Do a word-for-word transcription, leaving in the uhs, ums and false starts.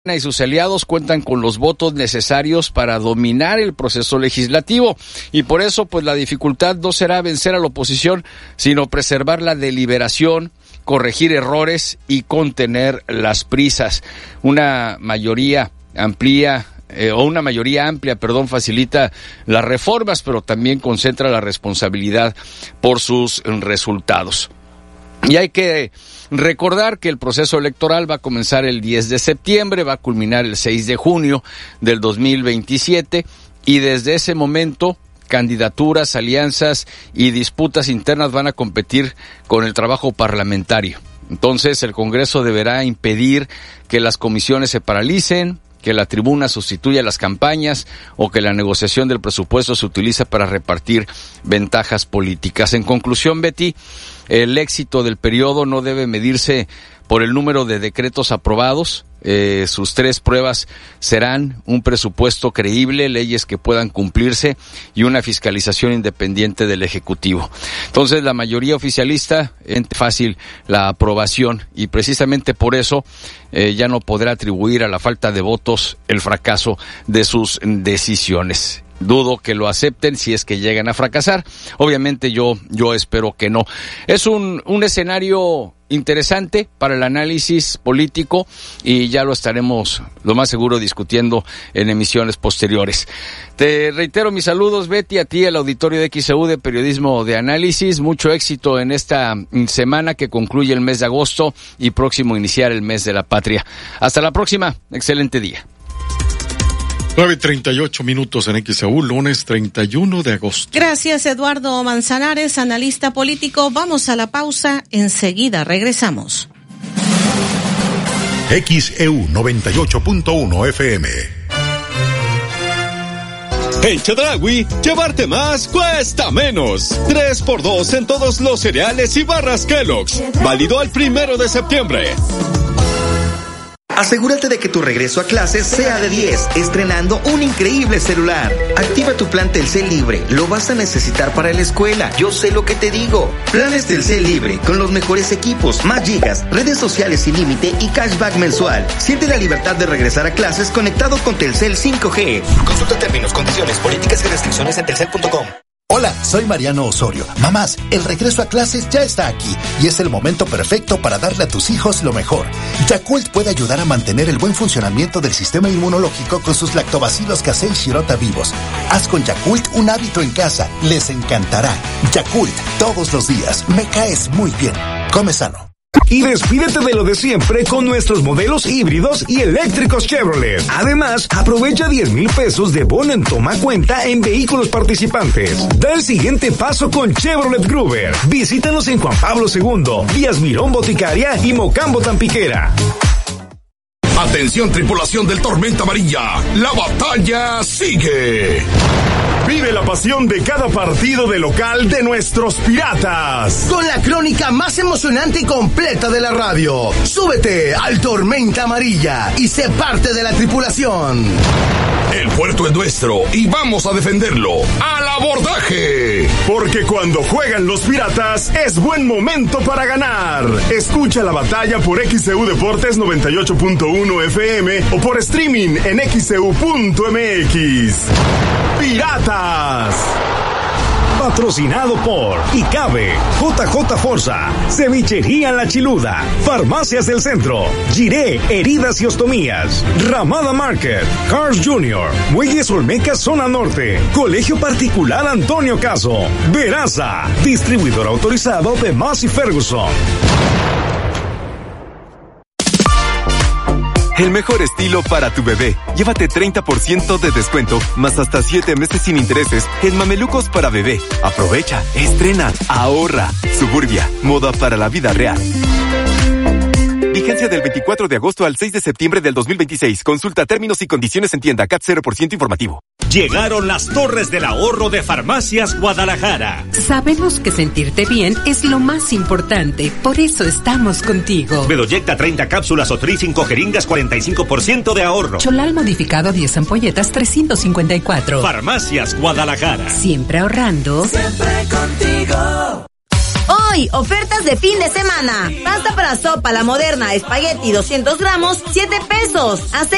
y sus aliados cuentan con los votos necesarios para dominar el proceso legislativo y por eso pues la dificultad no será vencer a la oposición, sino preservar la deliberación, corregir errores y contener las prisas. Una mayoría amplia eh, o una mayoría amplia, perdón, facilita las reformas, pero también concentra la responsabilidad por sus resultados. Y hay que recordar que el proceso electoral va a comenzar el diez de septiembre, va a culminar el seis de junio del dos mil veintisiete y desde ese momento candidaturas, alianzas y disputas internas van a competir con el trabajo parlamentario. Entonces el Congreso deberá impedir que las comisiones se paralicen, que la tribuna sustituya las campañas o que la negociación del presupuesto se utilice para repartir ventajas políticas. En conclusión, Betty, el éxito del periodo no debe medirse por el número de decretos aprobados. Eh, sus tres pruebas serán un presupuesto creíble, leyes que puedan cumplirse y una fiscalización independiente del Ejecutivo. Entonces, la mayoría oficialista es fácil la aprobación y precisamente por eso eh, ya no podrá atribuir a la falta de votos el fracaso de sus decisiones. Dudo que lo acepten si es que llegan a fracasar. Obviamente yo yo espero que no. Es un un escenario interesante para el análisis político y ya lo estaremos lo más seguro discutiendo en emisiones posteriores. Te reitero mis saludos, Betty, a ti, al auditorio de X E U de Periodismo de Análisis. Mucho éxito en esta semana que concluye el mes de agosto y próximo a iniciar el mes de la patria. Hasta la próxima. Excelente día. nueve treinta y ocho minutos en X E U, lunes treinta y uno de agosto. Gracias, Eduardo Manzanares, analista político. Vamos a la pausa, enseguida regresamos. X E U noventa y ocho punto uno F M. En Chedraui, llevarte más cuesta menos. tres por dos en todos los cereales y barras Kellogg's. Válido al primero de septiembre. Asegúrate de que tu regreso a clases sea de diez, estrenando un increíble celular. Activa tu plan Telcel Libre, lo vas a necesitar para la escuela, yo sé lo que te digo. Planes Telcel Libre, con los mejores equipos, más gigas, redes sociales sin límite y cashback mensual. Siente la libertad de regresar a clases conectado con Telcel cinco G. Consulta términos, condiciones, políticas y restricciones en telcel punto com. Hola, soy Mariano Osorio. Mamás, el regreso a clases ya está aquí y es el momento perfecto para darle a tus hijos lo mejor. Yakult puede ayudar a mantener el buen funcionamiento del sistema inmunológico con sus lactobacilos casei shirota vivos. Haz con Yakult un hábito en casa, les encantará. Yakult, todos los días, me caes muy bien. Come sano. Y despídete de lo de siempre con nuestros modelos híbridos y eléctricos Chevrolet. Además, aprovecha diez mil pesos de bono en toma cuenta en vehículos participantes. Da el siguiente paso con Chevrolet Gruber. Visítanos en Juan Pablo segundo, Díaz Mirón Boticaria y Mocambo Tampiquera. Atención, tripulación del Tormenta Amarilla, la batalla sigue. Vive la pasión de cada partido de local de nuestros Piratas. Con la crónica más emocionante y completa de la radio. Súbete al Tormenta Amarilla y sé parte de la tripulación. El puerto es nuestro y vamos a defenderlo. ¡Al abordaje! Porque cuando juegan los Piratas es buen momento para ganar. Escucha la batalla por X E U Deportes noventa y ocho punto uno F M o por streaming en x e u punto m x. ¡Piratas! Patrocinado por Icabe, J J Forza, Cevichería La Chiluda, Farmacias del Centro, Giré, Heridas y Ostomías, Ramada Market, Cars Junior, Muelles Olmeca Zona Norte, Colegio Particular Antonio Caso, Veraza, distribuidor autorizado de Massey Ferguson. El mejor estilo para tu bebé. Llévate treinta por ciento de descuento, más hasta siete meses sin intereses en mamelucos para bebé. Aprovecha, estrena, ahorra. Suburbia, moda para la vida real. Vigencia del veinticuatro de agosto al seis de septiembre del dos mil veintiséis. Consulta términos y condiciones en tienda. C A T cero por ciento informativo. Llegaron las Torres del Ahorro de Farmacias Guadalajara. Sabemos que sentirte bien es lo más importante, por eso estamos contigo. Bedoyecta treinta cápsulas o Tri cinco jeringas, cuarenta y cinco por ciento de ahorro. Cholal modificado diez ampolletas, trescientos cincuenta y cuatro. Farmacias Guadalajara. Siempre ahorrando. Siempre contigo. Hoy, ofertas de fin de semana. Pasta para sopa La Moderna, espagueti doscientos gramos, siete pesos. Aceite